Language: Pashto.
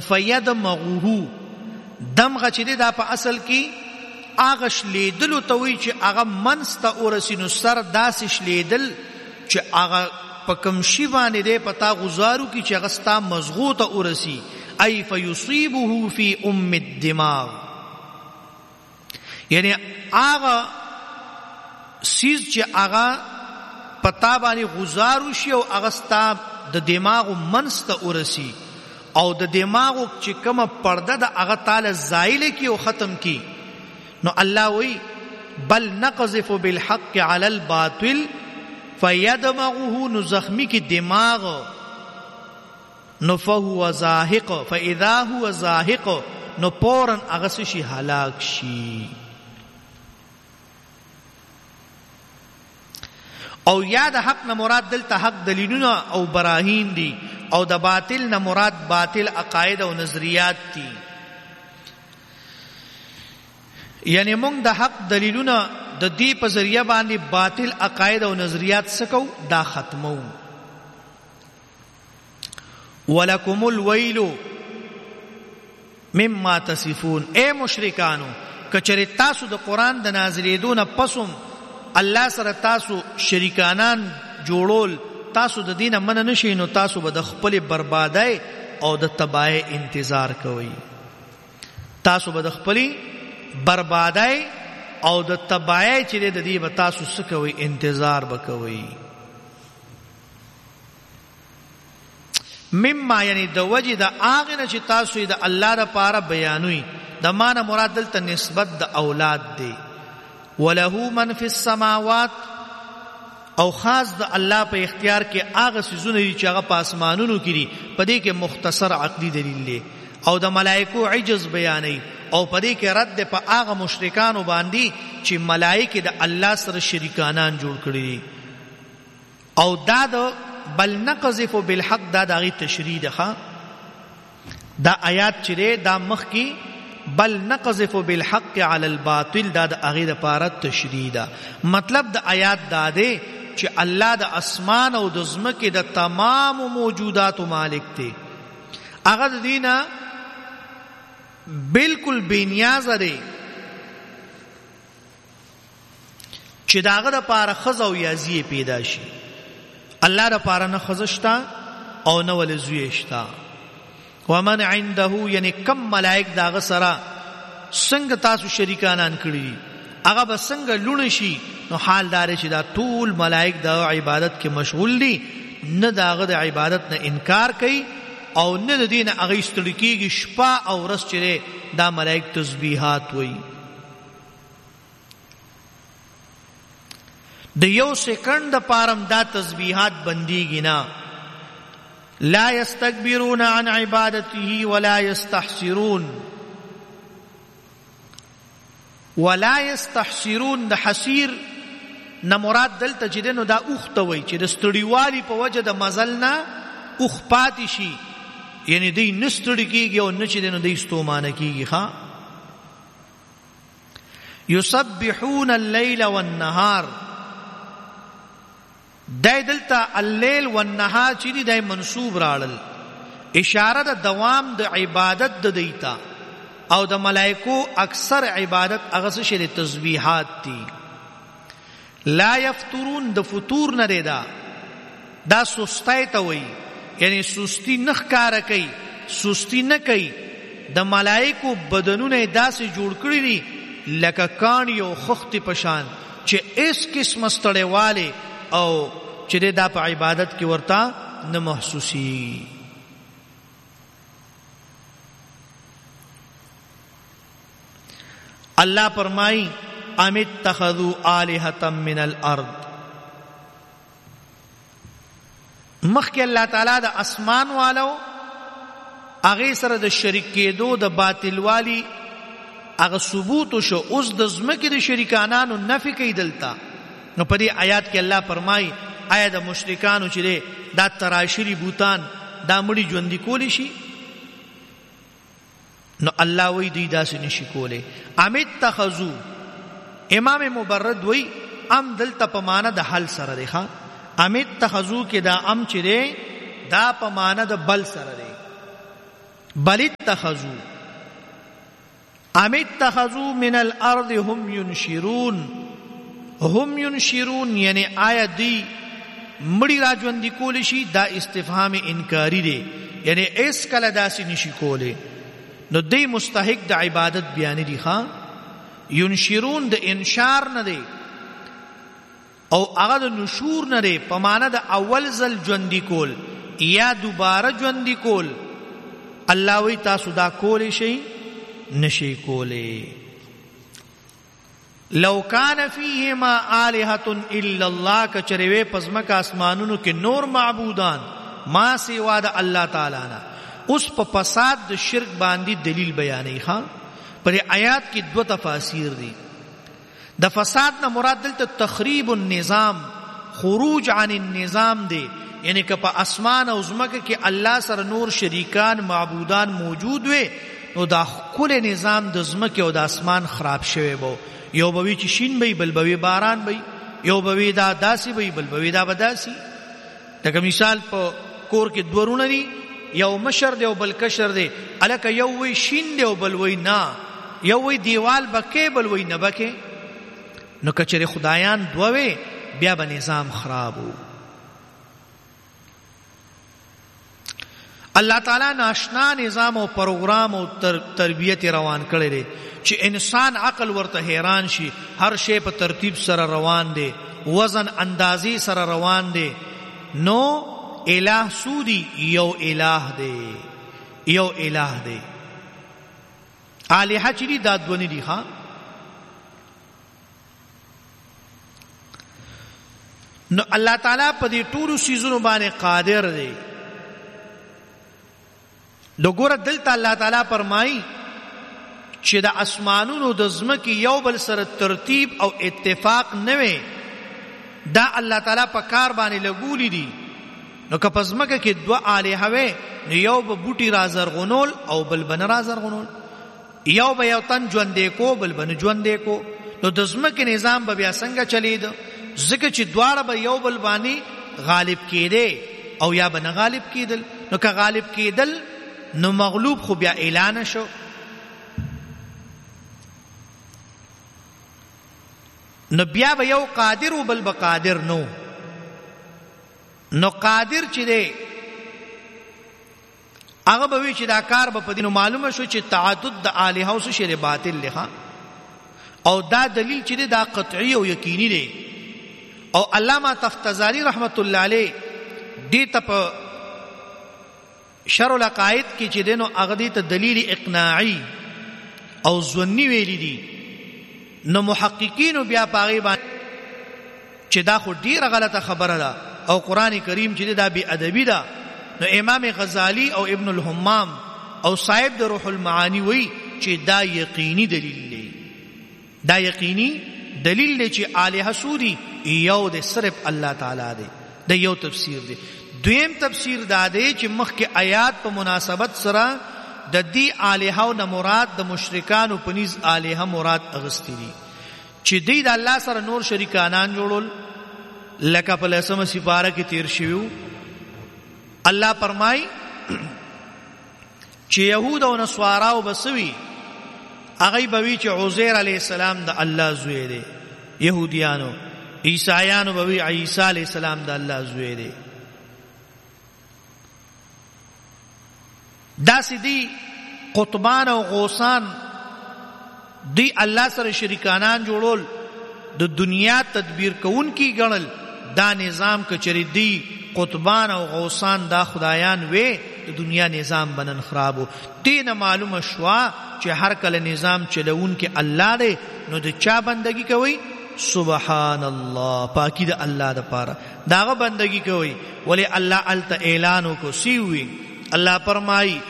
فیدمغه دمغه چې دا په اصل کې هغه شلیدلو ته وایي چې هغه منځ ته ورسي. نو سر داسې شلیدل چې هغه په کوم شي باندې دی پتا غزارو کې چې هغه ستا مزغو ته ورسي. ای فیصیبه فی ام الدماغ، یعنی هغه سیز چې هغه پتا باندې غزارو شي او هغه ستا د دماغ منځ ته ورسي او د دماغ چې کومه پرده د هغه تعالی زایل کی او ختم کی. نو الله وی بل نقذف بالحق علی الباطل فیدمغه، نو زخمی کی دماغ، نو فهو زاهق فاذا هو زاهق، نو پورن هغه شي هلاک شي. او یا د حق نه مراد دلته حق دلیلونه او براهین دي، او د باطل نه مراد باطل عقاید او نظریات دي. یعنی موږ د حق دلیلونه د دې په ذریعہ باندې باطل عقاید او نظریات سکو دا ختمو. ولکم الویل مما تصفون، اے مشرکانو کچری تاسو د قران د نازلېدو نه پسوم الله سره تاسو شریکانان جوړول تاسو د دینه من نشئ، نو تاسو به د خپل بربادۍ او د تباہی انتظار کوئ. تاسو به د خپل بربادۍ او د تباہی چې د دې به تاسو سکوئ انتظار وکوئ. مما یعنی د وجه د هغه نه چې تاسو د الله لپاره بیانوي، د معنا مراد دلته نسبت د اولاد دی. وله من فی السماوات، او خاص د الله په اختیار کې هغه سيزونه چې هغه په اسمانونو کې دي. په دې کې مختصر عقلی دلیل دی او د ملائکو عجز بیانوي، او په دې کې رد په هغه مشرکانو باندې چې ملائکه د الله سره شریکانان جوړ کړي. او دا د بل نقذف بالحق دا دغه تشریح ده. دا آیات چې دا مخ کې بل نقذف بالحق علی الباطل دا د هغه لپاره تشریح ده. مطلب د آیات دا دی چې الله د اسمان او د زمکه د تمام موجودات مالک دی. هغه د دینه بالکل بے نیاز دی چې داغه لپاره خزه او یازی پیدا شي. الله لپاره نه خزشتا او نه ول زویشتا. ومن عنده یعنی کم ملائک داغه سره څنګه تاسو شریکانان کړی هغه به څنګه لونه شي. نو حال دار چې دا ټول ملائک د عبادت کې مشغول دي، نه داغه د عبادت نه انکار کوي او نه د دین هغه ستړي کېږي. شپه او ورځ چې دا ملائک تسبیحات وایي. د یو سکند پارم دا تسبیحات بندیږي نه. لا یستكبرون عن عبادته ولا یستحسرون. ولا یستحسرون د حسیر نه مراد دلته چې نو دا اوخته وای چې د ستړیوالي په وجه د مزل نه اوخ پاتې شي، یعنی دی نستړی کیږي او نه چې نو دی ستومانه کیږي. ها یسبحون الليل والنهار، دای دلته الليل والنهار چې دی دای منصوب راړل، اشاره د دوام د عبادت د دیتا. او د ملائکو اکثر عبادت هغه څه شری تسبیحات دي. لا یفترون د فطور نه دی دا سستای ته وای، یعنی سستی نخ کار کوي، سستی نه کوي. د ملائکو بدنونه داسې جوړ کړی دي لکه کانی او خخت پشان چې اس قسم ستړیواله او چې دا په عبادت کې ورته نه محسوسي. اللہ فرمائی ام اتخذوا آلہۃ من الارض. مخکې الله تعالی د اسمان والو هغه سره د شریک کېدو د باطل والی هغه ثبوت شو، اوس د زمکه د شریکانانو نفي کوي دلته. نو په دې آیات کې الله فرمایي آیا د مشرکانو چې دا تراشری بوتان دا مړي ژوندۍ کولی شي؟ نو الله وی دی داسې نشي کوله. ام اتخذو، امام مبرد وی ام دلته په معنا د حل سره دی. ښا ام اتخذو کې دا ام چې دی دا په معنا د بل سره دی. بل اتخذوا ام اتخذوا من الارض هم ينشرون یعنی آیا دی مړی راژوندي کول شي، دا استفهام انکاری دی، یعنی اس کله داسې نشي کوله. نو دی مستحق د عبادت بیان دي. ښا ينشرون د انشار نه دی او هغه د نشور نه دی، په معنا د اول ځل ژوندي کول یا دوباره ژوندي کول. الله وی تاسو دا کولی شي نشي کولی. لو کان فیهما آلهة الا الله، کچروی پزمک آسمانونو کې نور معبودان ما سوا د الله تعالی نه. اوس په فساد د شرک باندې دلیل بیانې. ښا پر آیات کې دو تفاسیر دي. د فساد نه مراد دلته تخریب النظام، خروج عن النظام دی، یعنی که په اسمان او زمکه کې الله سره نور شریکان معبودان موجود وي نو دا کل نظام د زمکه او د اسمان خراب شوی بو. یو بوي چې شین بي، بل بوي باران بي، یو بوي دا داسي بي، بل بوي دا بداسي. لکه مثال په کور کې دورونه دي، یو مشر دی او بل کشر دی، الکه یو وی شین دی او بل وی نه، یو وی دیوال بکې بل وی نه بکې. نو کچره خدایان دوه بیا به نظام خرابو. الله تعالی ناشنا نظام او پروګرام او تربیت روان کړی دی چې انسان عقل ورته حیران شي. هر شی په ترتیب سره روان دی، وزن اندازې سره روان دی. نو الہ سودی یو الہ دی، یو الہ دی. الہ چې دا دونی دي. ها نو الله تعالی په دې ټولو سيزونو باندې قادر دی. لګور دلته الله تعالی فرمایي چې د اسمانونو د زمکه یو بل سره ترتیب او اتفاق نه وي، دا الله تعالی په کار باندې لګولې دي. نو که په زمکه کې دوه الہ وي نو یو به بوټي رازرغونول او بل بن رازرغونول، یو به یو تن ژوندې کو بل بن ژوندې کو. نو د زمکه نظام به بیا څنګه چلید؟ ځکه چې دواړه به یو بل باندې غالب کېده او یا به نه غالب کېدل. نو که غالب کېدل نو مغلوب خو بیا اعلان شو. نو بیا به یو قادر او بل بقادر نو. نو قادر چې دی هغه به وی چې دا کار به پدینو معلومه شو چې تعدد د الہ او شی باطل لخوا، او دا دلیل چې دا قطعی او یقیني دی. او علامہ تفتزانی رحمت الله علیه دې ته په شرح العقائد کې چې دینو هغه دې ته دلیل اقناعی او ظنی ویلی دي. نو محققین بیا پاغي باندې چې دا خو ډیره غلطه خبره ده او قران کریم چې دا بی ادبی ده. نو امام غزالی او ابن الحمام او صاحب د روح المعانی وی چې دا یقینی دلیل دی، دا یقینی دلیل دی چې الہ سودی یو د صرف الله تعالی دی. دا یو تفسیر دی. دویم تفسیر دا دی چې مخکې آیات په مناسبت سره د دې الہ او د مراد د مشرکانو په نيز الہ مراد اغستی دي چې دوی د الله سره نور شریکانان جوړول. لکه په لسمه سپاره کې تیر شویو الله فرمای چې يهود او نصارا او بسوي هغه بوي چې عزير عليه السلام د الله زوی دی، يهوديانو عیسایانو بوي عیسی عليه السلام د الله زوی دی. دا سیدی قطبان او غوثان دی الله سره شریکانان جوړول د دنیا تدبیر کون کی ګڼل. دا نظام کچری دی قطبان او غوثان دا خدایان وې د دنیا نظام بنن خرابو. دینه معلومه شوا چې هر کله نظام چلون کې الله دی نو د چا بندگی کوي؟ سبحان الله، پاکی د الله د پاره داغه بندگی کوي. ولی الله الته اعلان کو سی وی الله فرمای